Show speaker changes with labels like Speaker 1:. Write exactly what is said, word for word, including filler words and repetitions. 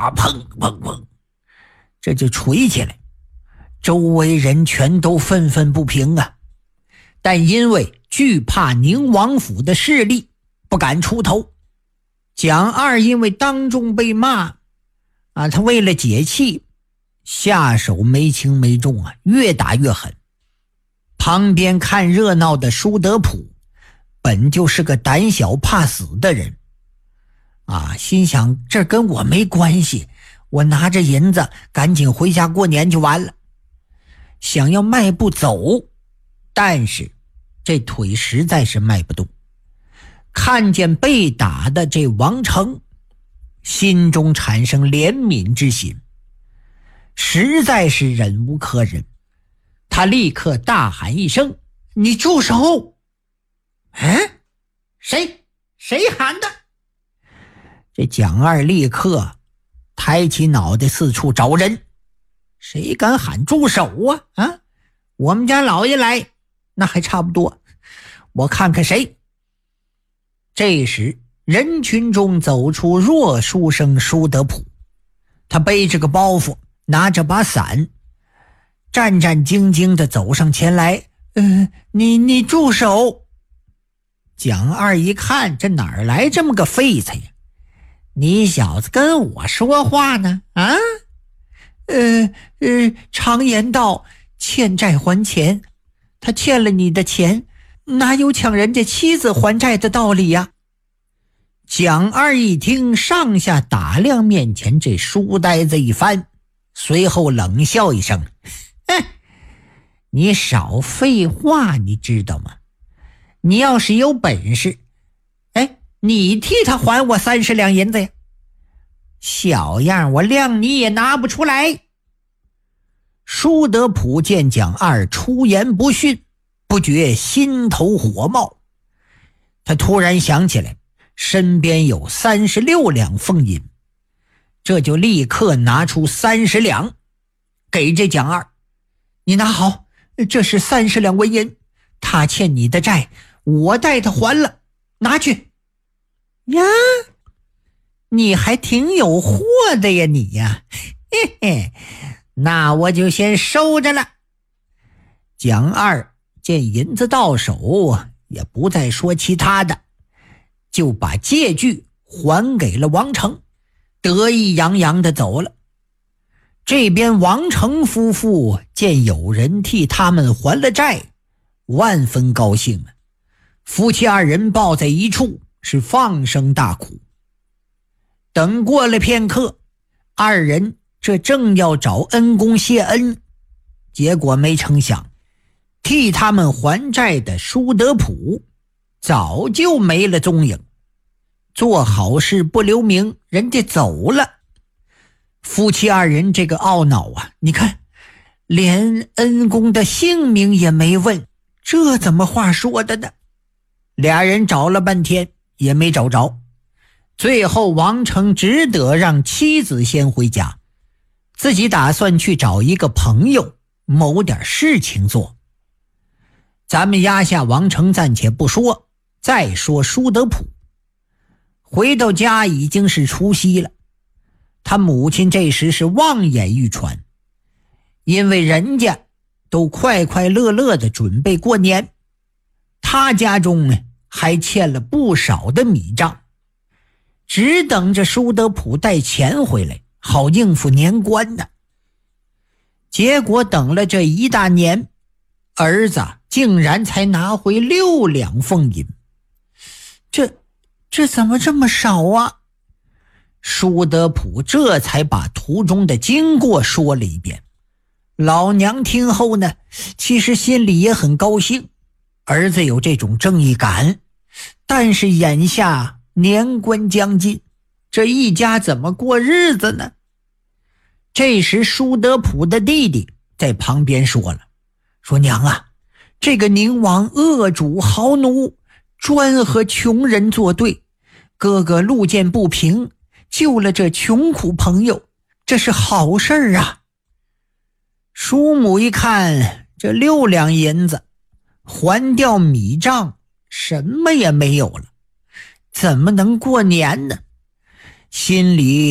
Speaker 1: 啊，砰砰砰，这就锤起来，周围人全都愤愤不平啊。但因为惧怕宁王府的势力，不敢出头。蒋二因为当众被骂啊，他为了解气，下手没轻没重啊，越打越狠。旁边看热闹的舒德普本就是个胆小怕死的人啊，心想这跟我没关系，我拿着银子赶紧回家过年就完了。想要迈步走，但是这腿实在是迈不动。看见被打的这王成，心中产生怜悯之心，实在是忍无可忍。他立刻大喊一声：你住手！哎，谁谁喊的？这蒋二立刻抬起脑袋四处找人，谁敢喊住手啊？啊，我们家老爷来那还差不多，我看看谁。这时人群中走出弱书生舒德普，他背着个包袱，拿着把伞，战战兢兢地走上前来。呃，你你住手！蒋二一看，这哪儿来这么个废材呀？你小子跟我说话呢？啊？呃呃，常言道，欠债还钱，他欠了你的钱，哪有抢人家妻子还债的道理呀？蒋二一听，上下打量面前这书呆子一番，随后冷笑一声：哼，你少废话，你知道吗？你要是有本事，哎，你替他还我三十两银子呀！小样，我谅你也拿不出来。舒德普见蒋二出言不逊，不觉心头火冒。他突然想起来身边有三十六两俸银，这就立刻拿出三十两给这蒋二。你拿好，这是三十两纹银，他欠你的债我代他还了，拿去。呀，你还挺有货的呀你呀，嘿嘿，那我就先收着了。蒋二见银子到手，也不再说其他的，就把借据还给了王成，得意洋洋地走了。这边王成夫妇见有人替他们还了债，万分高兴啊！夫妻二人抱在一处，是放声大哭。等过了片刻，二人这正要找恩公谢恩，结果没成想，替他们还债的舒德普早就没了踪影。做好事不留名，人家走了。夫妻二人这个懊恼啊，你看连恩公的姓名也没问，这怎么话说的呢？俩人找了半天也没找着，最后王成只得让妻子先回家，自己打算去找一个朋友谋点事情做。咱们压下王成暂且不说，再说舒德普。回到家已经是除夕了，他母亲这时是望眼欲穿，因为人家都快快乐乐地准备过年，他家中呢还欠了不少的米账，只等着舒德普带钱回来，好应付年关呢。结果等了这一大年，儿子竟然才拿回六两俸银，这这怎么这么少啊？舒德普这才把途中的经过说了一遍。老娘听后呢，其实心里也很高兴，儿子有这种正义感，但是眼下年关将近，这一家怎么过日子呢？这时舒德普的弟弟在旁边说了，说娘啊，这个宁王恶主豪奴，专和穷人作对，哥哥路见不平，救了这穷苦朋友，这是好事儿啊。叔母一看这六两银子还掉米账，什么也没有了，怎么能过年呢？心里